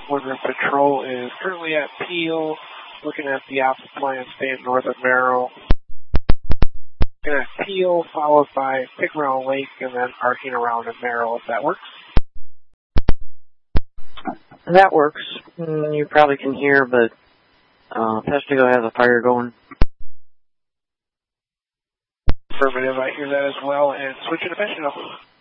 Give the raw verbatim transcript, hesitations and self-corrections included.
Woodruff Patrol is currently at Peel, looking at the opposite plan, staying north of Merrill. Looking at Peel, followed by Pigmerel Lake, and then arcing around at Merrill, if that works. That works. You probably can hear, but uh, Pestigo has a fire going. Affirmative, I hear that as well, and switching to Pestigo.